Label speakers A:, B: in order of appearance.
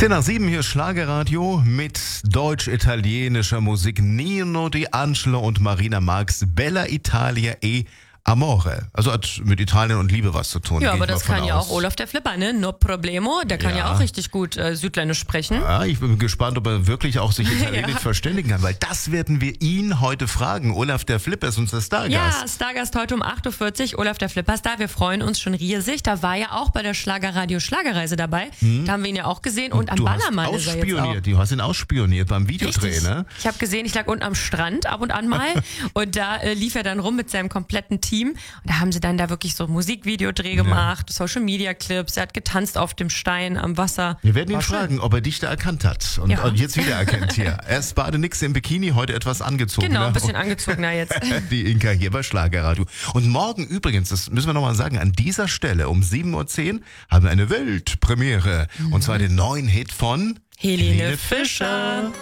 A: 10 nach 7 hier Schlagerradio mit deutsch-italienischer Musik. Nino D'Angelo und Marina Marx, Bella Italia e Amore. Also hat mit Italien und Liebe was zu tun.
B: Ja, aber das kann ja auch Olaf der Flipper, ne? No problemo. Der kann ja auch richtig gut Südländisch sprechen.
A: Ja, ich bin gespannt, ob er wirklich auch sich italienisch verständigen kann, weil das werden wir ihn heute fragen. Olaf der Flipper ist unser Stargast.
B: Ja, Stargast heute um 8.40 Uhr. Olaf der Flipper ist da. Wir freuen uns schon riesig. Da war ja auch bei der Schlagerradio Schlagerreise dabei. Da haben wir ihn ja auch gesehen. Und am Ballermann ist er jetzt auch.
A: Du hast ihn ausspioniert beim Videodreh, ne?
B: Ich habe gesehen, ich lag unten am Strand ab und an mal. Und da lief er dann rum mit seinem kompletten Team. Und da haben sie dann da wirklich so Musikvideodreh gemacht, Social Media Clips. Er hat getanzt auf dem Stein am Wasser.
A: Wir werden ihn fragen, ob er dich da erkannt hat. Und jetzt wieder erkennt hier. Erst Badenix im Bikini, heute etwas angezogen.
B: Genau, ein bisschen angezogener jetzt.
A: Die Inka hier bei Schlagerradio. Und morgen übrigens, das müssen wir nochmal sagen, an dieser Stelle um 7.10 Uhr haben wir eine Weltpremiere. Und zwar den neuen Hit von
B: Helene Fischer.